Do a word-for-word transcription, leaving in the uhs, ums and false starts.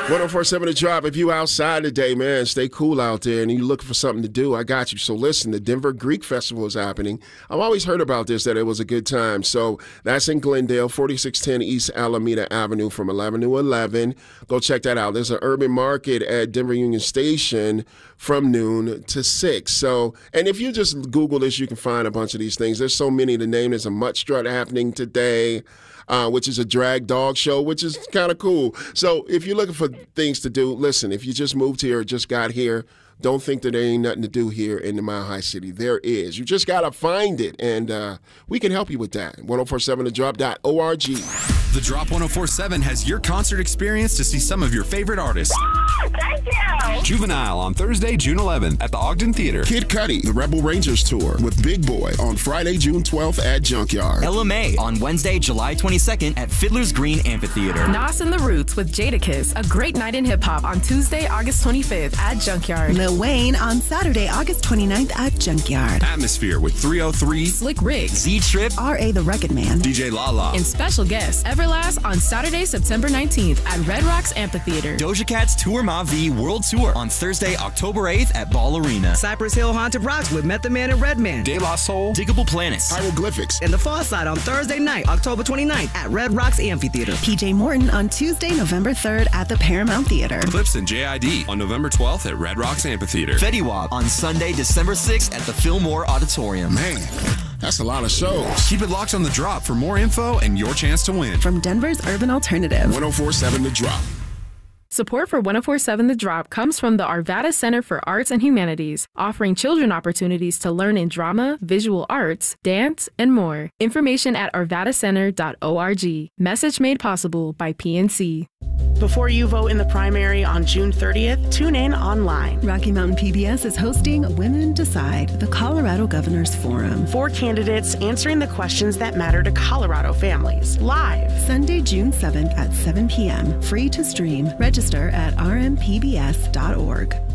one oh four point seven The Drop. If you outside today, man, stay cool out there and you're looking for something to do, I got you. So listen, the Denver Greek Festival is happening. I've always heard about this, that it was a good time. So that's in Glendale, forty-six ten East Alameda Avenue from eleven to eleven. Go check that out. There's an urban market at Denver Union Station from noon to six. So, and if you just Google this, you can find a bunch of these things. There's so many to name. There's a Mutt Strut happening today. Uh, which is a drag dog show, which is kind of cool. So if you're looking for things to do, listen, if you just moved here or just got here, don't think that there ain't nothing to do here in the Mile High City. There is. You just got to find it, and uh, we can help you with that. ten forty-seven the drop dot org. The Drop ten forty-seven has your concert experience to see some of your favorite artists. Thank you. Juvenile on Thursday, June eleventh at the Ogden Theater. Kid Cudi, the Rebel Rangers Tour with Big Boy on Friday, June twelfth at Junkyard. Ella May on Wednesday, July twenty-second at Fiddler's Green Amphitheater. Nas and the Roots with Jadakiss, a great night in hip-hop on Tuesday, August twenty-fifth at Junkyard. Lil Wayne on Saturday, August twenty-ninth at Junkyard. Atmosphere with three oh three, Slick Rick, Z-Trip, R A the Rugged Man, D J Lala, and special guest Everlast on Saturday, September nineteenth at Red Rocks Amphitheater. Doja Cat's Tour Ma V World Tour on Thursday, October eighth at Ball Arena. Cypress Hill Haunted Rocks with Method Man and Redman. De La Soul, Diggable Planets, Hieroglyphics, And The Far Side on Thursday night, October twenty-ninth at Red Rocks Amphitheater. P J Morton on Tuesday, November third at the Paramount Theater. Clips and J I D on November twelfth at Red Rocks Amphitheater. Fetty Wap on Sunday, December sixth at the Fillmore Auditorium. Man, that's a lot of shows. Keep it locked on The Drop for more info and your chance to win. From Denver's Urban Alternative. ten forty-seven The Drop. Support for ten forty-seven The Drop comes from the Arvada Center for Arts and Humanities, offering children opportunities to learn in drama, visual arts, dance, and more. Information at arvada center dot org. Message made possible by P N C. Before you vote in the primary on June thirtieth, tune in online. Rocky Mountain P B S is hosting Women Decide, the Colorado Governors Forum. Four candidates answering the questions that matter to Colorado families. Live. Sunday, June seventh at seven p.m. Free to stream. Register at r m p b s dot org.